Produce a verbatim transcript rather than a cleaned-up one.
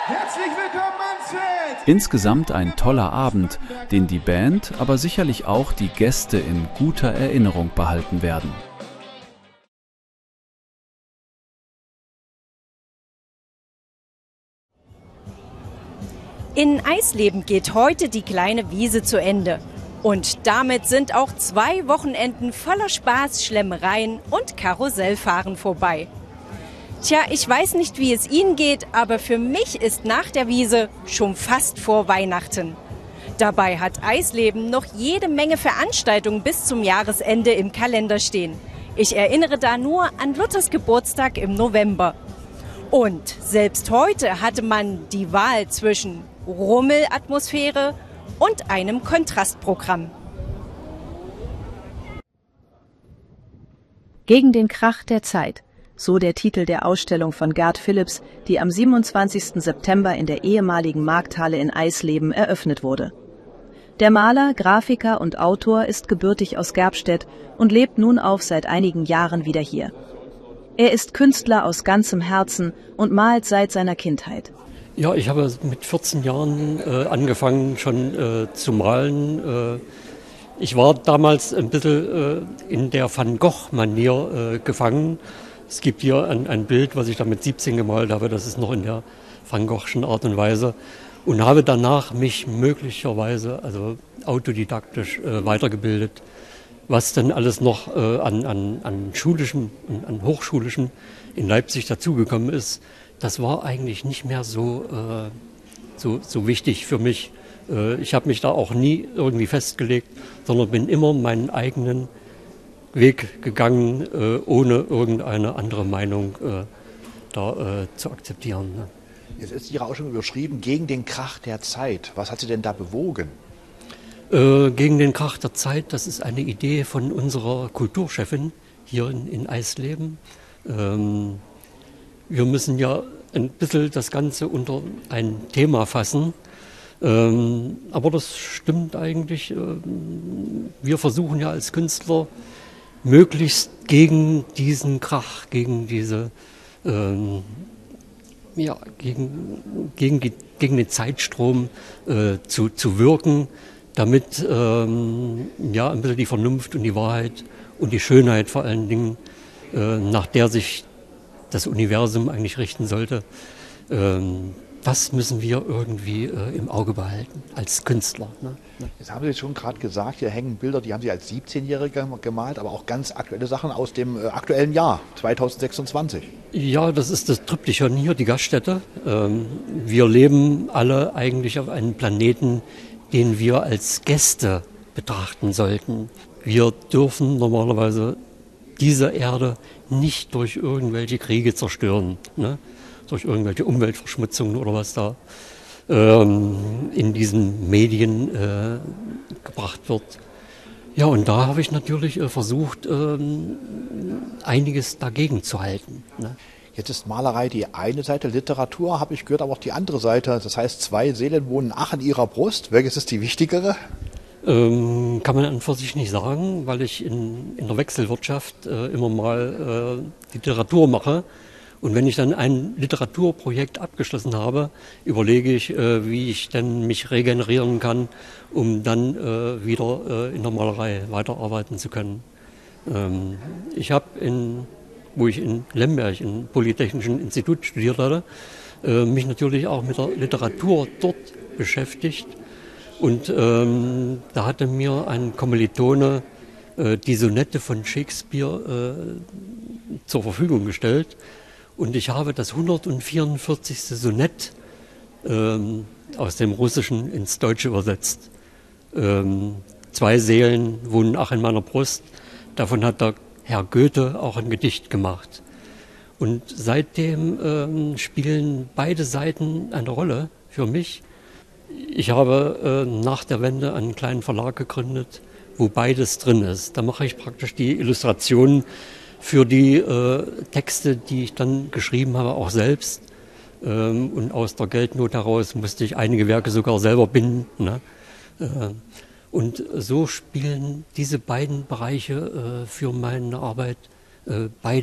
Herzlich willkommen, Mansfeld! Insgesamt ein toller Abend, den die Band, aber sicherlich auch die Gäste in guter Erinnerung behalten werden. In Eisleben geht heute die kleine Wiese zu Ende. Und damit sind auch zwei Wochenenden voller Spaß, Schlemmereien und Karussellfahren vorbei. Tja, ich weiß nicht, wie es Ihnen geht, aber für mich ist nach der Wiese schon fast vor Weihnachten. Dabei hat Eisleben noch jede Menge Veranstaltungen bis zum Jahresende im Kalender stehen. Ich erinnere da nur an Luthers Geburtstag im November. Und selbst heute hatte man die Wahl zwischen Rummelatmosphäre und einem Kontrastprogramm. Gegen den Krach der Zeit, so der Titel der Ausstellung von Gerd Phillips, die am siebenundzwanzigsten September in der ehemaligen Markthalle in Eisleben eröffnet wurde. Der Maler, Grafiker und Autor ist gebürtig aus Gerbstedt und lebt nun auch seit einigen Jahren wieder hier. Er ist Künstler aus ganzem Herzen und malt seit seiner Kindheit. Ja, ich habe mit vierzehn Jahren äh, angefangen schon äh, zu malen. Äh, ich war damals ein bisschen äh, in der Van Gogh-Manier äh, gefangen. Es gibt hier ein, ein Bild, was ich da mit siebzehn gemalt habe, das ist noch in der Van Goghschen Art und Weise. Und habe danach mich möglicherweise, also autodidaktisch, äh, weitergebildet. Was dann alles noch äh, an, an, an schulischem, an hochschulischem in Leipzig dazugekommen ist, das war eigentlich nicht mehr so, äh, so, so wichtig für mich. Äh, ich habe mich da auch nie irgendwie festgelegt, sondern bin immer meinen eigenen Weg gegangen, äh, ohne irgendeine andere Meinung äh, da äh, zu akzeptieren. Ne? Jetzt ist Ihre Ausstellung überschrieben, gegen den Krach der Zeit. Was hat Sie denn da bewogen? Äh, gegen den Krach der Zeit, das ist eine Idee von unserer Kulturchefin hier in, in Eisleben. Ähm, wir müssen ja ein bisschen das Ganze unter ein Thema fassen, ähm, aber das stimmt eigentlich. Ähm, wir versuchen ja als Künstler möglichst gegen diesen Krach, gegen diese, ähm, ja, gegen, gegen, gegen den Zeitstrom äh, zu, zu wirken, damit ähm, ja, ein bisschen die Vernunft und die Wahrheit und die Schönheit vor allen Dingen, äh, nach der sich das Universum eigentlich richten sollte, ähm, das müssen wir irgendwie äh, im Auge behalten als Künstler. Ne? Jetzt haben Sie schon gerade gesagt, hier hängen Bilder, die haben Sie als siebzehnjähriger gemalt, aber auch ganz aktuelle Sachen aus dem äh, aktuellen Jahr, zweitausendsechsundzwanzig. Ja, das ist das Triptychon hier, die Gaststätte. Ähm, wir leben alle eigentlich auf einem Planeten, den wir als Gäste betrachten sollten. Wir dürfen normalerweise diese Erde nicht durch irgendwelche Kriege zerstören, ne? Durch irgendwelche Umweltverschmutzungen oder was da ähm, in diesen Medien äh, gebracht wird. Ja, und da habe ich natürlich äh, versucht, ähm, einiges dagegen zu halten. Ne? Jetzt ist Malerei die eine Seite, Literatur habe ich gehört, aber auch die andere Seite. Das heißt, zwei Seelen wohnen ach in ihrer Brust. Welches ist die wichtigere? Ähm, kann man an und für sich nicht sagen, weil ich in, in der Wechselwirtschaft äh, immer mal äh, Literatur mache. Und wenn ich dann ein Literaturprojekt abgeschlossen habe, überlege ich, äh, wie ich denn mich regenerieren kann, um dann äh, wieder äh, in der Malerei weiterarbeiten zu können. Ähm, ich habe in wo ich in Lemberg, im Polytechnischen Institut studiert hatte, äh, mich natürlich auch mit der Literatur dort beschäftigt. Und ähm, da hatte mir ein Kommilitone äh, die Sonette von Shakespeare äh, zur Verfügung gestellt. Und ich habe das hundertvierundvierzigste Sonett ähm, aus dem Russischen ins Deutsche übersetzt. Ähm, zwei Seelen wohnen ach in meiner Brust. Davon hat der Herr Goethe auch ein Gedicht gemacht. Und seitdem ähm, spielen beide Seiten eine Rolle für mich. Ich habe äh, nach der Wende einen kleinen Verlag gegründet, wo beides drin ist. Da mache ich praktisch die Illustrationen für die äh, Texte, die ich dann geschrieben habe, auch selbst. Ähm, und aus der Geldnot heraus musste ich einige Werke sogar selber binden. Ne? Äh, Und so spielen diese beiden Bereiche äh, für meine Arbeit äh, beide